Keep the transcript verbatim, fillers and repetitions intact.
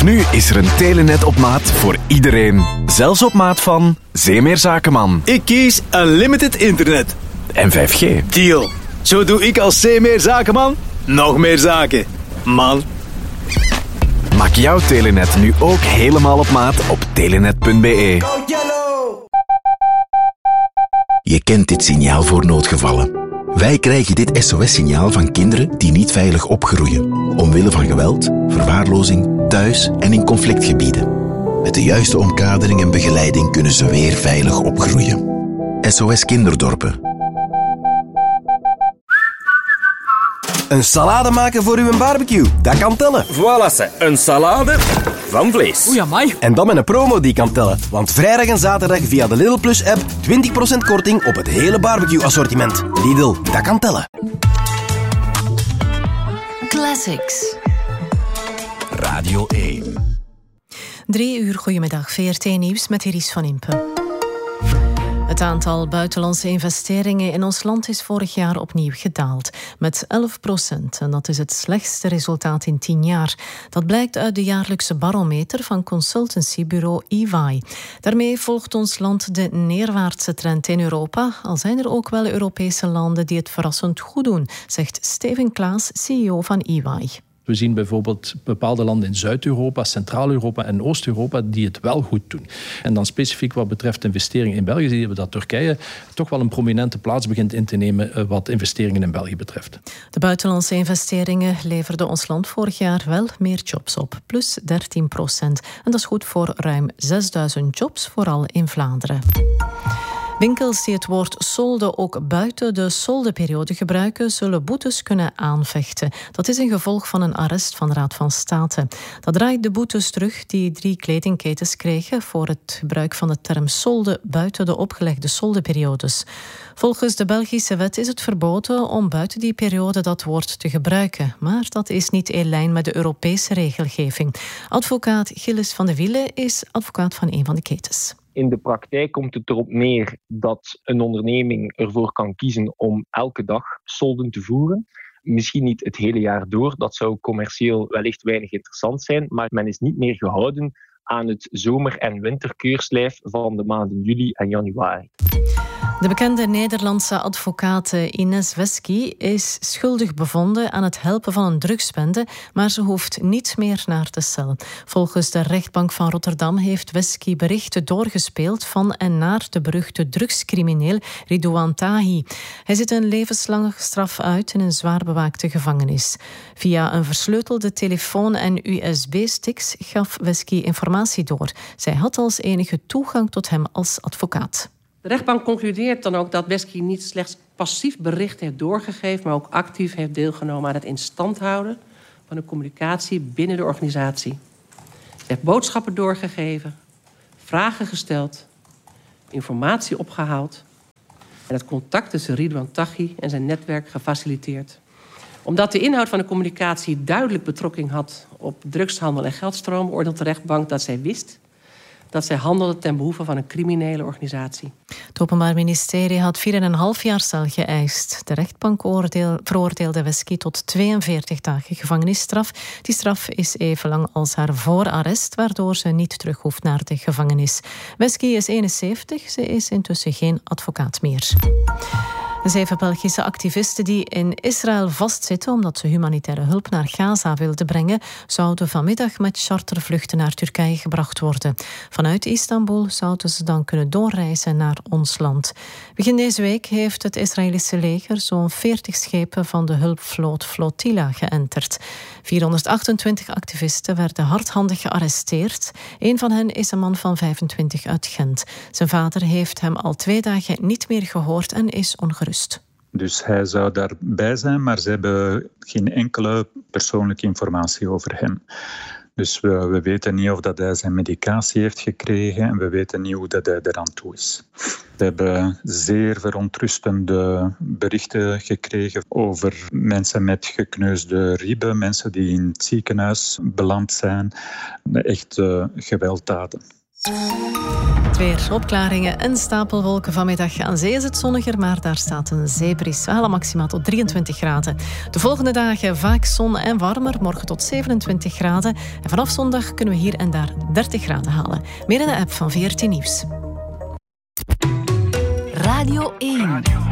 nu is er een Telenet op maat voor iedereen. Zelfs op maat van Zeemeer Zakenman. Ik kies Unlimited Internet. En vijf G. Deal. Zo doe ik als Zeemeer Zakenman nog meer zaken. Man. Maak jouw Telenet nu ook helemaal op maat op telenet punt b e. Je kent dit signaal voor noodgevallen. Wij krijgen dit S O S-signaal van kinderen die niet veilig opgroeien. Omwille van geweld, verwaarlozing, thuis en in conflictgebieden. Met de juiste omkadering en begeleiding kunnen ze weer veilig opgroeien. S O S Kinderdorpen. Een salade maken voor uw barbecue, dat kan tellen. Voilà, ze. Een salade van vlees. Oei, amai. En dan met een promo die kan tellen. Want vrijdag en zaterdag via de Lidl Plus app twintig procent korting op het hele barbecue-assortiment. Lidl, dat kan tellen. Classics. Radio één. Drie uur, goedemiddag. V R T Nieuws met Iris van Impen. Het aantal buitenlandse investeringen in ons land is vorig jaar opnieuw gedaald. Met elf procent. En dat is het slechtste resultaat in tien jaar. Dat blijkt uit de jaarlijkse barometer van consultancybureau E Y. Daarmee volgt ons land de neerwaartse trend in Europa. Al zijn er ook wel Europese landen die het verrassend goed doen, zegt Steven Klaas, C E O van E Y. We zien bijvoorbeeld bepaalde landen in Zuid-Europa, Centraal-Europa en Oost-Europa die het wel goed doen. En dan specifiek wat betreft investeringen in België zien we dat Turkije toch wel een prominente plaats begint in te nemen wat investeringen in België betreft. De buitenlandse investeringen leverden ons land vorig jaar wel meer jobs op, plus dertien procent. En dat is goed voor ruim zesduizend jobs, vooral in Vlaanderen. Winkels die het woord solde ook buiten de soldeperiode gebruiken, zullen boetes kunnen aanvechten. Dat is een gevolg van een arrest van de Raad van State. Dat draait de boetes terug die drie kledingketens kregen voor het gebruik van de term solde buiten de opgelegde soldeperiodes. Volgens de Belgische wet is het verboden om buiten die periode dat woord te gebruiken. Maar dat is niet in lijn met de Europese regelgeving. Advocaat Gilles van de Wiele is advocaat van een van de ketens. In de praktijk komt het erop neer dat een onderneming ervoor kan kiezen om elke dag solden te voeren. Misschien niet het hele jaar door, dat zou commercieel wellicht weinig interessant zijn, maar men is niet meer gehouden aan het zomer- en winterkeurslijf van de maanden juli en januari. De bekende Nederlandse advocaat Ines Wesky is schuldig bevonden aan het helpen van een drugsbende, maar ze hoeft niet meer naar de cel. Volgens de rechtbank van Rotterdam heeft Wesky berichten doorgespeeld van en naar de beruchte drugscrimineel Ridouan Taghi. Hij zit een levenslange straf uit in een zwaar bewaakte gevangenis. Via een versleutelde telefoon en U S B-sticks gaf Wesky informatie door. Zij had als enige toegang tot hem als advocaat. De rechtbank concludeert dan ook dat Wesky niet slechts passief bericht heeft doorgegeven, maar ook actief heeft deelgenomen aan het instand houden van de communicatie binnen de organisatie. Ze heeft boodschappen doorgegeven, vragen gesteld, informatie opgehaald en het contact tussen Ridouan Taghi en zijn netwerk gefaciliteerd. Omdat de inhoud van de communicatie duidelijk betrekking had op drugshandel en geldstroom, oordeelt de rechtbank dat zij wist dat zij handelde ten behoeve van een criminele organisatie. Het Openbaar Ministerie had vier en een half jaar cel geëist. De rechtbank oordeel, veroordeelde Wesky tot tweeënveertig dagen gevangenisstraf. Die straf is even lang als haar voorarrest, waardoor ze niet terug hoeft naar de gevangenis. Wesky is eenenzeventig, ze is intussen geen advocaat meer. De zeven Belgische activisten die in Israël vastzitten omdat ze humanitaire hulp naar Gaza wilden brengen, zouden vanmiddag met chartervluchten naar Turkije gebracht worden. Vanuit Istanbul zouden ze dan kunnen doorreizen naar ons land. Begin deze week heeft het Israëlische leger zo'n veertig schepen van de hulpvloot Flotilla geënterd. vierhonderdachtentwintig activisten werden hardhandig gearresteerd. Een van hen is een man van vijfentwintig uit Gent. Zijn vader heeft hem al twee dagen niet meer gehoord en is ongerust. Dus hij zou daarbij zijn, maar ze hebben geen enkele persoonlijke informatie over hem. Dus we, we weten niet of dat hij zijn medicatie heeft gekregen en we weten niet hoe dat hij eraan toe is. We hebben zeer verontrustende berichten gekregen over mensen met gekneusde ribben, mensen die in het ziekenhuis beland zijn. Echt uh, gewelddaden. Het weer, opklaringen en stapelwolken. Vanmiddag aan zee is het zonniger, maar daar staat een zeebries. We halen maximaal tot drieëntwintig graden. De volgende dagen vaak zon en warmer, morgen tot zevenentwintig graden. En vanaf zondag kunnen we hier en daar dertig graden halen. Meer in de app van V R T Nieuws. Radio één.